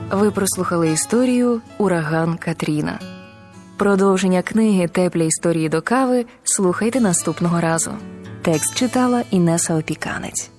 Ви прослухали історію «Ураган Катріна». Продовження книги «Теплі історії до кави» слухайте наступного разу. Текст читала Інеса Опіканець.